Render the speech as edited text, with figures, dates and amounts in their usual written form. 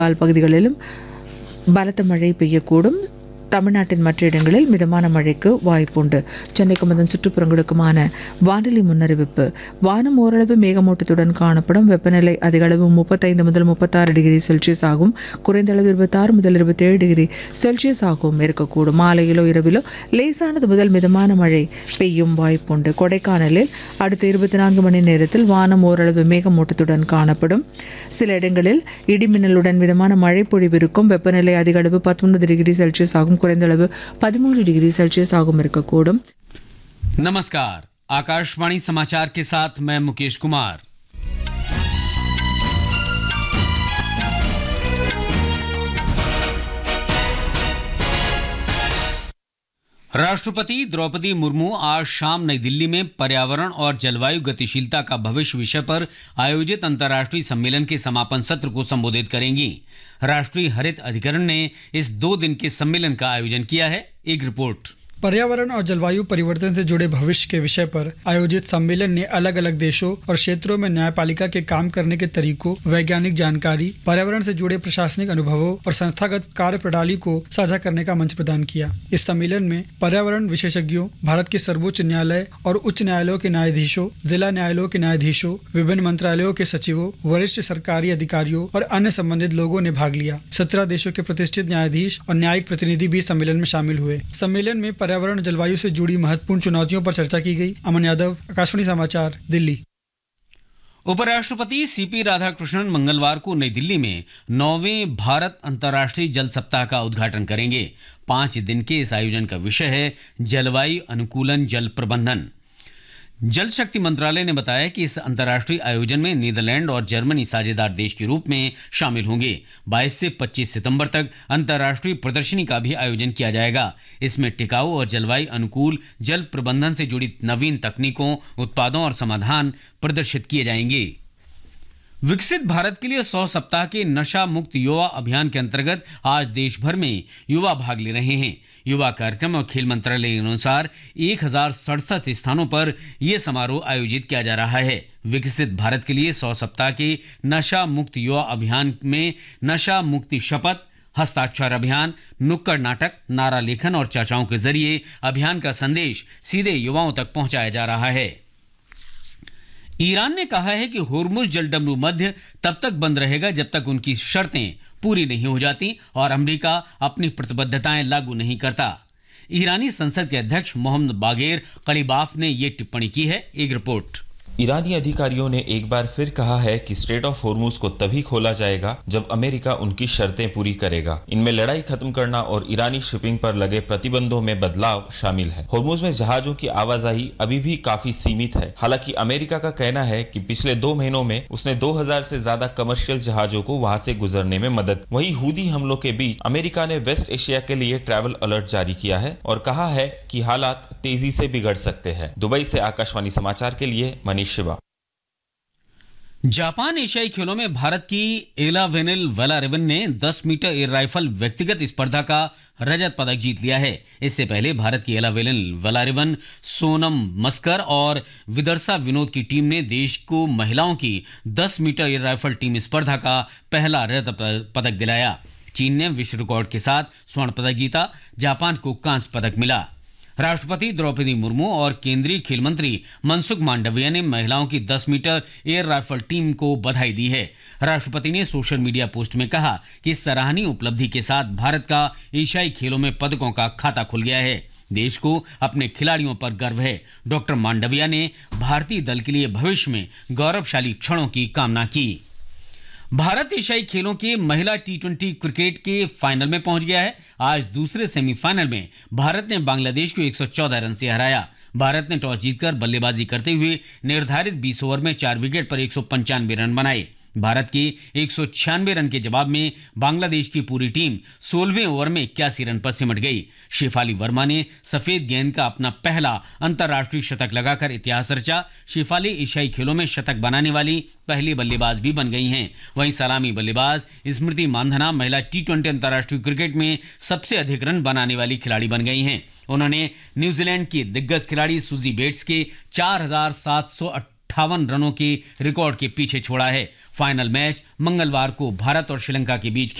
பகுதிகளிலும் பலத்த மழை பெய்யக்கூடும். தமிழ்நாட்டின் மற்ற இடங்களில் மிதமான மழைக்கு வாய்ப்புண்டு. சென்னைக்கும் அதன் சுற்றுப்புறங்களுக்குமான வானிலை முன்னறிவிப்பு. வானம் ஓரளவு மேகமூட்டத்துடன் காணப்படும். வெப்பநிலை அதிக அளவு 35 முதல் 36 டிகிரி செல்சியஸ் ஆகும். குறைந்த அளவு 26 முதல் 27 டிகிரி செல்சியஸ் ஆகவும் இருக்கக்கூடும். மாலையிலோ இரவிலோ லேசானது முதல் மிதமான மழை பெய்யும் வாய்ப்புண்டு. கொடைக்கானலில் அடுத்த 24 மணி நேரத்தில் வானம் ஓரளவு மேகமூட்டத்துடன் காணப்படும். சில இடங்களில் இடிமின்னலுடன் மிதமான மழை பொழிவு இருக்கும். வெப்பநிலை அதிக அளவு 19 டிகிரி செல்சியஸ் ஆகும். குறைந்த அளவு 13 डिग्री सेल्सियस आगुम இருக்கக்கூடும். नमस्कार, आकाशवाणी समाचार के साथ मैं मुकेश कुमार। राष्ट्रपति द्रौपदी मुर्मू आज शाम नई दिल्ली में पर्यावरण और जलवायु गतिशीलता का भविष्य विषय पर आयोजित अंतर्राष्ट्रीय सम्मेलन के समापन सत्र को संबोधित करेंगी। राष्ट्रीय हरित अधिकरण ने इस 2 दिन के सम्मेलन का आयोजन किया है। एक रिपोर्ट। पर्यावरण और जलवायु परिवर्तन से जुड़े भविष्य के विषय पर आयोजित सम्मेलन ने अलग अलग देशों और क्षेत्रों में न्यायपालिका के काम करने के तरीकों, वैज्ञानिक जानकारी, पर्यावरण से जुड़े प्रशासनिक अनुभवों और संस्थागत कार्य प्रणाली को साझा करने का मंच प्रदान किया। इस सम्मेलन में पर्यावरण विशेषज्ञों, भारत के सर्वोच्च न्यायालय और उच्च न्यायालयों के न्यायाधीशों, जिला न्यायालयों के न्यायाधीशों, विभिन्न मंत्रालयों के सचिवों, वरिष्ठ सरकारी अधिकारियों और अन्य संबंधित लोगों ने भाग लिया। 17 देशों के प्रतिष्ठित न्यायाधीश और न्यायिक प्रतिनिधि भी सम्मेलन में शामिल हुए। सम्मेलन में पर्यावरण और जलवायु से जुड़ी महत्वपूर्ण चुनौतियों पर चर्चा की गई। अमन यादव, आकाशवाणी समाचार, दिल्ली। उपराष्ट्रपति सीपी राधाकृष्णन मंगलवार को नई दिल्ली में 9वें भारत अंतर्राष्ट्रीय जल सप्ताह का उद्घाटन करेंगे। 5 दिन के इस आयोजन का विषय है जलवायु अनुकूलन जल प्रबंधन। जल शक्ति मंत्रालय ने बताया कि इस अंतर्राष्ट्रीय आयोजन में नीदरलैंड और जर्मनी साझेदार देश के रूप में शामिल होंगे। 22 से 25 सितंबर तक अंतर्राष्ट्रीय प्रदर्शनी का भी आयोजन किया जाएगा। इसमें टिकाऊ और जलवायु अनुकूल जल प्रबंधन से जुड़ी नवीन तकनीकों, उत्पादों और समाधान प्रदर्शित किए जाएंगे। विकसित भारत के लिए 100 सप्ताह के नशा मुक्त युवा अभियान के अंतर्गत आज देश भर में युवा भाग ले रहे हैं। युवा कार्यक्रम और खेल मंत्रालय के अनुसार 1067 स्थानों पर यह समारोह आयोजित किया जा रहा है। विकसित भारत के लिए 100 सप्ताह के नशा मुक्त युवा अभियान में नशा मुक्ति शपथ, हस्ताक्षर अभियान, नुक्कड़ नाटक, नारा लेखन और चर्चाओं के जरिए अभियान का संदेश सीधे युवाओं तक पहुंचाया जा रहा है। ईरान ने कहा है कि होर्मुज जलडमरू मध्य तब तक बंद रहेगा जब तक उनकी शर्तें पूरी नहीं हो जाती और अमेरिका अपनी प्रतिबद्धताएं लागू नहीं करता। ईरानी संसद के अध्यक्ष मोहम्मद बागेर कलीबाफ ने यह टिप्पणी की है। एक रिपोर्ट। ईरानी अधिकारियों ने एक बार फिर कहा है कि स्ट्रेट ऑफ होर्मुज को तभी खोला जाएगा जब अमेरिका उनकी शर्तें पूरी करेगा। इनमें लड़ाई खत्म करना और ईरानी शिपिंग पर लगे प्रतिबंधों में बदलाव शामिल है। होर्मुज में जहाजों की आवाजाही अभी भी काफी सीमित है। हालांकि अमेरिका का कहना है कि पिछले 2 महीनों में उसने 2000 से ज्यादा कमर्शियल जहाजों को वहां से गुजरने में मदद। वहीं हूदी हमलों के बीच अमेरिका ने वेस्ट एशिया के लिए ट्रैवल अलर्ट जारी किया है और कहा है कि हालात तेजी से बिगड़ सकते हैं। दुबई से आकाशवाणी समाचार के लिए मनीष शिवा। जापान एशियाई खेलों में भारत की एलावेनिल वेलारिवन ने 10 मीटर एयर राइफल व्यक्तिगत स्पर्धा का रजत पदक जीत लिया है। इससे पहले भारत की एलावेनिल वेलारिवन, सोनम मस्कर और विदर्शा विनोद की टीम ने देश को महिलाओं की 10 मीटर एयर राइफल टीम स्पर्धा का पहला रजत पदक दिलाया। चीन ने विश्व रिकॉर्ड के साथ स्वर्ण पदक जीता। जापान को कांस्य पदक मिला। राष्ट्रपति द्रौपदी मुर्मू और केंद्रीय खेल मंत्री मनसुख मांडविया ने महिलाओं की 10 मीटर एयर राइफल टीम को बधाई दी है। राष्ट्रपति ने सोशल मीडिया पोस्ट में कहा कि इस सराहनीय उपलब्धि के साथ भारत का एशियाई खेलों में पदकों का खाता खुल गया है। देश को अपने खिलाड़ियों पर गर्व है। डॉक्टर मांडविया ने भारतीय दल के लिए भविष्य में गौरवशाली क्षणों की कामना की। भारत एशियाई खेलों के महिला T20 क्रिकेट के फाइनल में पहुंच गया है। आज दूसरे सेमीफाइनल में भारत ने बांग्लादेश को 114 रन से हराया। भारत ने टॉस जीतकर बल्लेबाजी करते हुए निर्धारित 20 ओवर में 4 विकेट पर 195 रन बनाए। भारत के 196 रन के जवाब में बांग्लादेश की पूरी टीम 16वें ओवर में 81 रन पर सिमट गई। शेफाली वर्मा ने सफेद गेंद का अपना पहला अंतर्राष्ट्रीय शतक लगाकर इतिहास रचा। शेफाली एशियाई खेलों में शतक बनाने वाली पहली बल्लेबाज भी बन गई हैं। वहीं सलामी बल्लेबाज स्मृति मांधाना महिला T20 अंतर्राष्ट्रीय क्रिकेट में सबसे अधिक रन बनाने वाली खिलाड़ी बन गई हैं। उन्होंने न्यूजीलैंड की दिग्गज खिलाड़ी सुजी बेट्स के 4758 58 रनों के रिकॉर्ड के पीछे छोड़ा है। फाइनल मैच मंगलवार को भारत और श्रीलंका के बीच